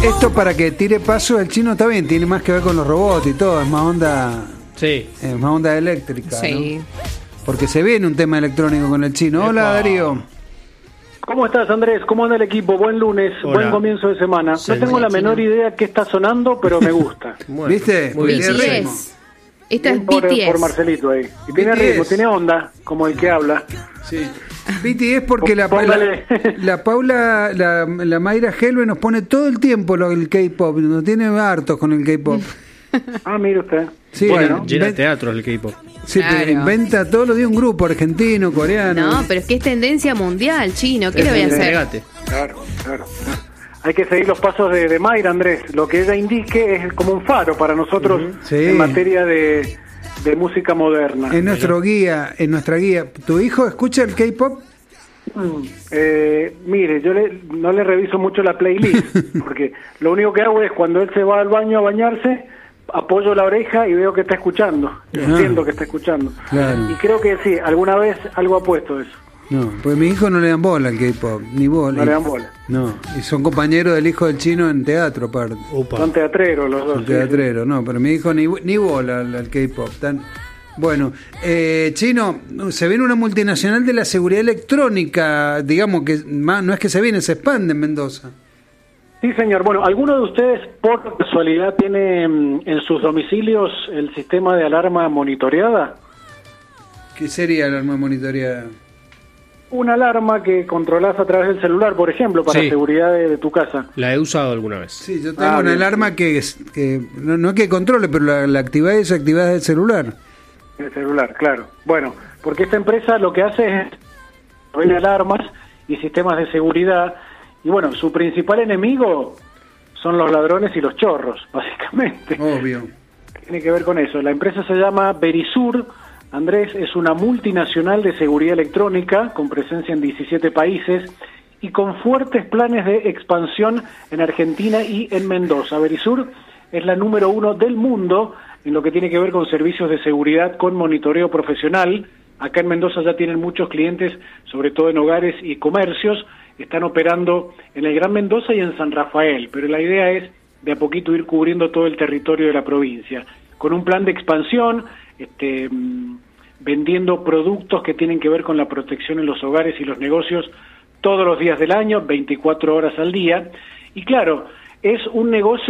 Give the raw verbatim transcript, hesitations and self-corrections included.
esto para que tire paso el chino está bien, tiene más que ver con los robots y todo, es más onda, sí, es más onda eléctrica, Sí. ¿no? Porque se viene un tema electrónico con el chino. Hola, Epa. Darío. ¿Cómo estás, Andrés? ¿Cómo anda el equipo? Buen lunes, Hola. buen comienzo de semana. Sí. No tengo la Hola, menor Chino. idea qué está sonando, pero me gusta. bueno, ¿Viste? muy bien. Tiene ritmo. B T S. Esta es por, B T S. por Marcelito ahí. Y tiene B T S. ritmo, tiene onda, como el que habla. Sí. B T S porque la, la, Póngale. la Paula, la, la Mayra Helve nos pone todo el tiempo lo, el K-pop, nos tiene hartos con el K-pop. Ah, mire usted. Sí, Bueno, Llena ven- teatros el K-pop. Sí, Claro. pero inventa todos los días un grupo argentino, coreano. No, pero es que es tendencia mundial, chino. ¿Qué Es le voy a un hacer? debate. claro, claro. Hay que seguir los pasos de, de Mayra, Andrés. Lo que ella indique es como un faro para nosotros Sí. en materia de, de música moderna. En nuestro guía, en nuestra guía. ¿Tu hijo escucha el K-pop? Mm, eh, mire, yo le- no le reviso mucho la playlist, porque lo único que hago es cuando él se va al baño a bañarse, apoyo la oreja y veo que está escuchando, entiendo que está escuchando. Claro. Y creo que sí, alguna vez algo ha puesto eso, No, pues mi hijo no le dan bola al K-pop, ni bola. no le dan bola. No, y son compañeros del hijo del chino en teatro, aparte. Upa. Son teatreros los dos. Son sí, teatreros, no, pero mi hijo ni, ni bola al, al K-pop. Tan... Bueno, eh, Chino, se viene una multinacional de la seguridad electrónica, digamos que más, no es que se viene, se expande en Mendoza. Sí, señor. Bueno, ¿alguno de ustedes por casualidad tiene mm, en sus domicilios el sistema de alarma monitoreada? ¿Qué sería el arma monitoreada? Una alarma que controlas a través del celular, por ejemplo, para Sí. seguridad de, de tu casa. La he usado alguna vez. Sí, yo tengo Ah, una bien. alarma que, es- que no, no es que controle, pero la, la actividad y desactividad del celular. El celular, claro. Bueno, porque esta empresa lo que hace es vende alarmas y sistemas de seguridad. Y bueno, su principal enemigo son los ladrones y los chorros, básicamente. Obvio. Tiene que ver con eso. La empresa se llama Verisur. Andrés, es una multinacional de seguridad electrónica con presencia en diecisiete países y con fuertes planes de expansión en Argentina y en Mendoza. Verisur es la número uno del mundo en lo que tiene que ver con servicios de seguridad con monitoreo profesional. Acá en Mendoza ya tienen muchos clientes, sobre todo en hogares y comercios. Están operando en el Gran Mendoza y en San Rafael, pero la idea es de a poquito ir cubriendo todo el territorio de la provincia, con un plan de expansión, este, mm, vendiendo productos que tienen que ver con la protección en los hogares y los negocios todos los días del año, veinticuatro horas al día. Y claro, es un negocio